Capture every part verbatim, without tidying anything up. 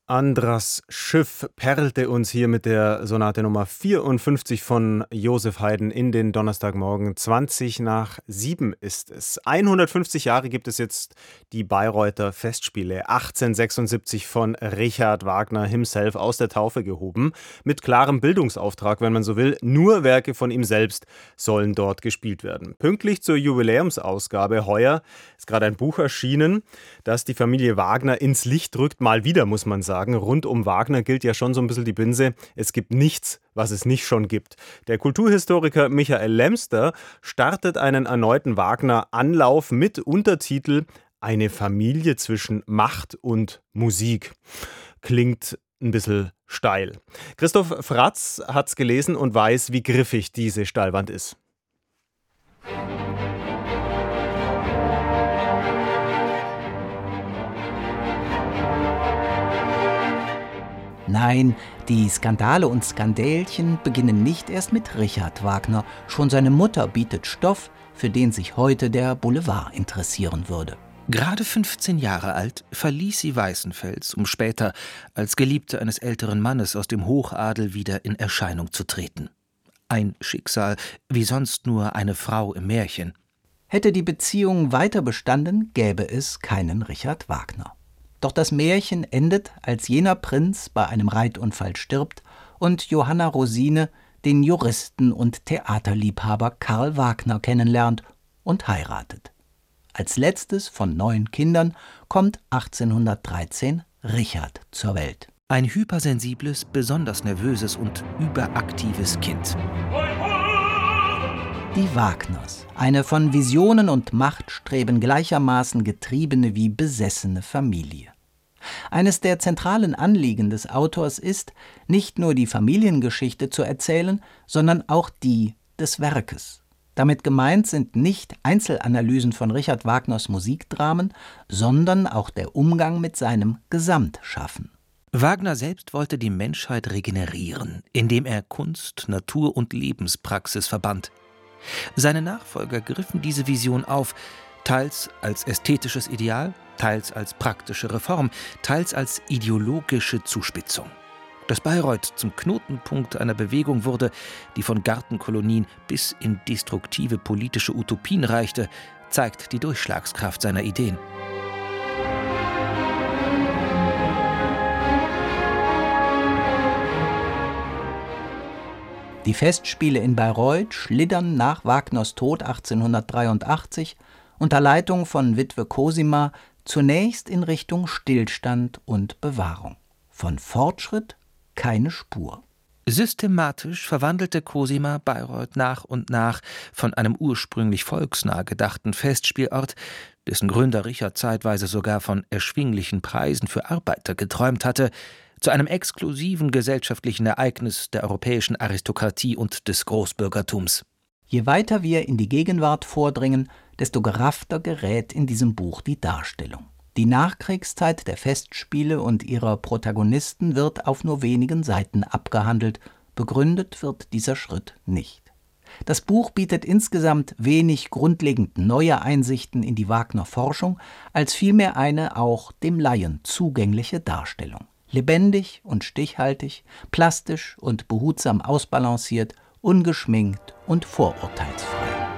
Andras Schiff perlte uns hier mit der Sonate Nummer vierundfünfzig von Josef Haydn in den Donnerstagmorgen. zwanzig nach sieben ist es. hundertfünfzig Jahre gibt es jetzt die Bayreuther Festspiele. achtzehnhundertsechsundsiebzig von Richard Wagner himself aus der Taufe gehoben. Mit klarem Bildungsauftrag, wenn man so will. Nur Werke von ihm selbst sollen dort gespielt werden. Pünktlich zur Jubiläumsausgabe heuer ist gerade ein Buch erschienen, das die Familie Wagner ins Licht rückt. Mal wieder, muss man sagen. Rund um Wagner gilt ja schon so ein bisschen die Binse, es gibt nichts, was es nicht schon gibt. Der Kulturhistoriker Michael Lemster startet einen erneuten Wagner-Anlauf mit Untertitel Eine Familie zwischen Macht und Musik. Klingt ein bisschen steil. Christoph Fratz hat's gelesen und weiß, wie griffig diese Steilwand ist. Nein, die Skandale und Skandälchen beginnen nicht erst mit Richard Wagner. Schon seine Mutter bietet Stoff, für den sich heute der Boulevard interessieren würde. Gerade fünfzehn Jahre alt verließ sie Weißenfels, um später als Geliebte eines älteren Mannes aus dem Hochadel wieder in Erscheinung zu treten. Ein Schicksal, wie sonst nur eine Frau im Märchen. Hätte die Beziehung weiter bestanden, gäbe es keinen Richard Wagner. Doch das Märchen endet, als jener Prinz bei einem Reitunfall stirbt und Johanna Rosine den Juristen und Theaterliebhaber Karl Wagner kennenlernt und heiratet. Als letztes von neun Kindern kommt achtzehnhundertdreizehn Richard zur Welt. Ein hypersensibles, besonders nervöses und überaktives Kind. Die Wagners, eine von Visionen und Machtstreben gleichermaßen getriebene wie besessene Familie. Eines der zentralen Anliegen des Autors ist, nicht nur die Familiengeschichte zu erzählen, sondern auch die des Werkes. Damit gemeint sind nicht Einzelanalysen von Richard Wagners Musikdramen, sondern auch der Umgang mit seinem Gesamtschaffen. Wagner selbst wollte die Menschheit regenerieren, indem er Kunst, Natur und Lebenspraxis verband. Seine Nachfolger griffen diese Vision auf, teils als ästhetisches Ideal, teils als praktische Reform, teils als ideologische Zuspitzung. Dass Bayreuth zum Knotenpunkt einer Bewegung wurde, die von Gartenkolonien bis in destruktive politische Utopien reichte, zeigt die Durchschlagskraft seiner Ideen. Die Festspiele in Bayreuth schlittern nach Wagners Tod achtzehnhundertdreiundachtzig unter Leitung von Witwe Cosima zunächst in Richtung Stillstand und Bewahrung. Von Fortschritt keine Spur. Systematisch verwandelte Cosima Bayreuth nach und nach von einem ursprünglich volksnah gedachten Festspielort, dessen Gründer Richard zeitweise sogar von erschwinglichen Preisen für Arbeiter geträumt hatte, zu einem exklusiven gesellschaftlichen Ereignis der europäischen Aristokratie und des Großbürgertums. Je weiter wir in die Gegenwart vordringen, desto geraffter gerät in diesem Buch die Darstellung. Die Nachkriegszeit der Festspiele und ihrer Protagonisten wird auf nur wenigen Seiten abgehandelt, begründet wird dieser Schritt nicht. Das Buch bietet insgesamt wenig grundlegend neue Einsichten in die Wagner-Forschung, als vielmehr eine auch dem Laien zugängliche Darstellung. Lebendig und stichhaltig, plastisch und behutsam ausbalanciert, ungeschminkt und vorurteilsfrei.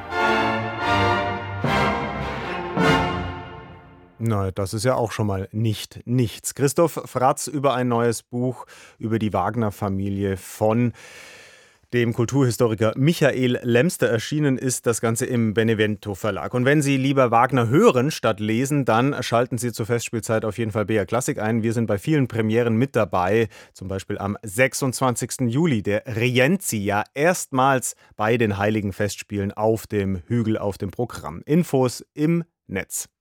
Na, das ist ja auch schon mal nicht nichts. Christoph Fratz über ein neues Buch über die Wagner-Familie von dem Kulturhistoriker Michael Lemster. Erschienen ist das Ganze im Benevento Verlag. Und wenn Sie lieber Wagner hören statt lesen, dann schalten Sie zur Festspielzeit auf jeden Fall B R Klassik ein. Wir sind bei vielen Premieren mit dabei, zum Beispiel am sechsundzwanzigsten Juli, der Rienzi, erstmals bei den Heiligen Festspielen auf dem Hügel auf dem Programm. Infos im Netz.